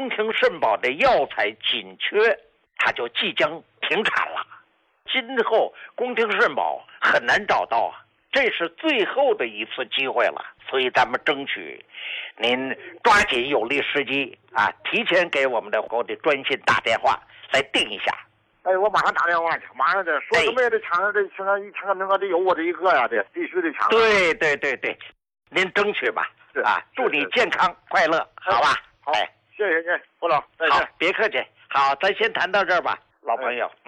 宫廷肾宝的药材紧缺，它就即将停产了。今后宫廷肾宝很难找到啊，这是最后的一次机会了，所以咱们争取您抓紧有利时机啊，提前给我们的专线打电话来定一下。 哎，我马上打电话去，马上的，说什么也得抢上这抢上1,000个名额，得有我这一个呀，这必须得抢。 对对对对，您争取吧，啊，祝你健康快乐，好吧？ 好，谢谢您，胡老，再见。 好，别客气。好，咱先谈到这儿吧，老朋友。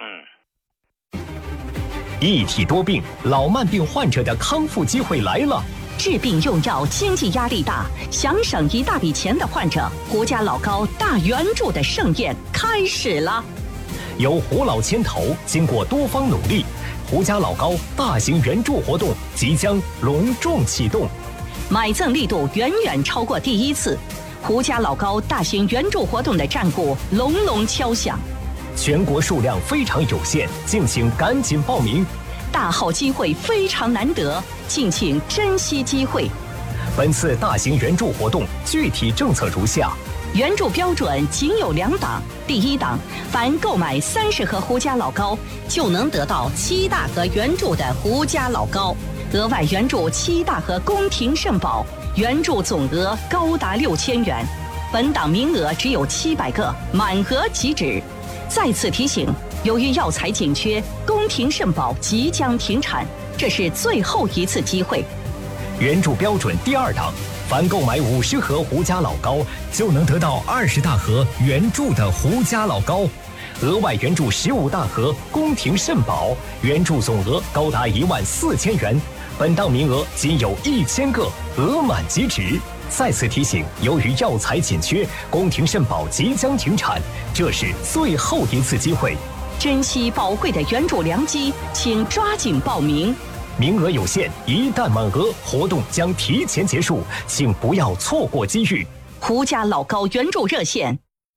一体多病，老慢病患者的康复机会来了。 治病用药经济压力大，想省一大笔钱的患者，胡家老高大援助的盛宴开始了。 由胡老牵头，经过多方努力，胡家老高大型援助活动即将隆重启动。 买赠力度远远超过第一次，胡家老高大型援助活动的战鼓隆隆敲响。 全国数量非常有限，敬请赶紧报名。 大好机会非常难得，敬请珍惜机会。 本次大型援助活动具体政策如下： 援助标准仅有2档。第一档，凡购买30盒胡家老高，就能得到7大盒援助的胡家老高，额外援助7大盒宫廷肾宝，援助总额高达6000元。本档名额只有700个，满额即止。再次提醒，由于药材紧缺，宫廷肾宝即将停产，这是最后一次机会。 援助标准第2档，凡购买50盒胡家老高，就能得到20大盒援助的胡家老高，额外援助15大盒宫廷肾宝，援助总额高达14000元。本档名额仅有1000个，额满即止。再次提醒，由于药材紧缺，宫廷肾宝即将停产，这是最后一次机会。 珍惜宝贵的援助良机，请抓紧报名。 名额有限，一旦满额，活动将提前结束，请不要错过机遇。 胡家老高援助热线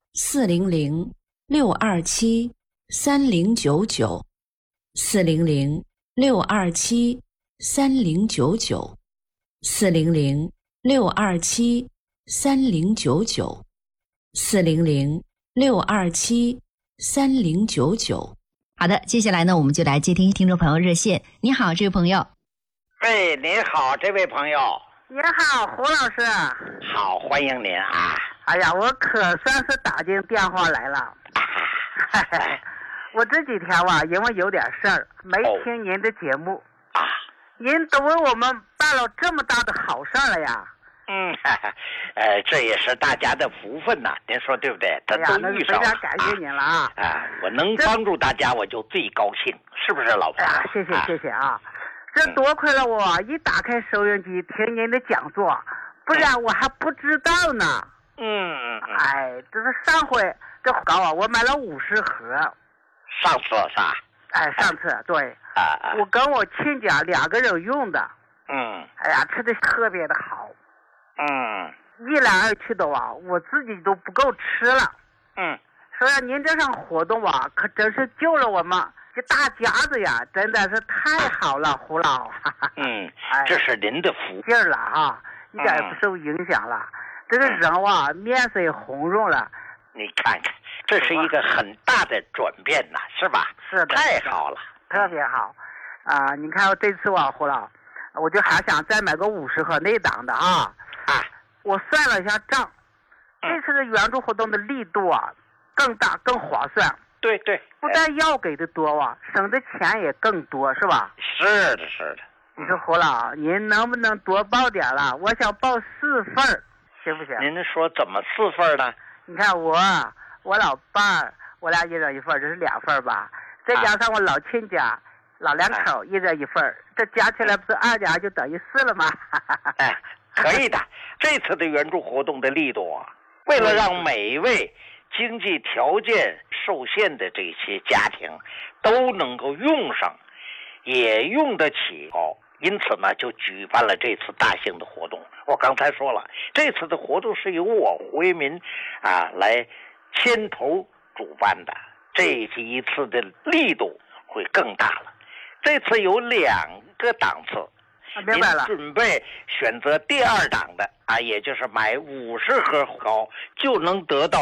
400-627-3099，400-627-3099。好的，接下来呢，我们就来接听听众朋友热线。你好，这位朋友。 哎，您好，这位朋友。 你好，胡老师。 好，欢迎您啊。 哎呀，我可算是打进电话来了。我这几天吧，因为有点事儿，没听您的节目。您都为我们办了这么大的好事儿了呀。 这也是大家的福分呐，您说对不对？他都遇上了。 非常感谢您了啊！ 我能帮助大家，我就最高兴，是不是，老婆？ 谢谢啊！这多亏了我一打开收音机听您的讲座，不然我还不知道呢。这是上回这高啊，我买了50盒。 上次是吧？ 上次对。我跟我亲家2个人用的。吃的特别的好。一来二去的啊，我自己都不够吃了。所以您这场活动啊，可真是救了我们这大家子呀，真的是太好了，胡老。 这是您的福劲儿了啊，一点也不受影响了。这个人啊，面色红润了。 你看看，这是一个很大的转变呐，是吧？ 是的， 太好了， 特别好。你看我这次啊，胡老，我就还想再买个50盒内档的啊。我算了一下账，这次的援助活动的力度啊更大更划算。 对， 不但药给的多啊，省的钱也更多，是吧？ 是的。 你说胡老，您能不能多报点了？我想报4份，行不行？ 您说怎么4份呢？ 你看我老伴儿，我俩一人1份，这是2份吧？再加上我老亲家、老2口一人1份，这加起来不是2加2就等于4了吗？ 可以的。这次的援助活动的力度啊，为了让每一位经济条件受限的这些家庭都能够用上，也用得起因此呢，就举办了这次大型的活动。我刚才说了，这次的活动是由我胡为民来牵头主办的，这一次的力度会更大了。这次有2个档次。 明白了。 您准备选择第2档的也就是买50盒高就能得到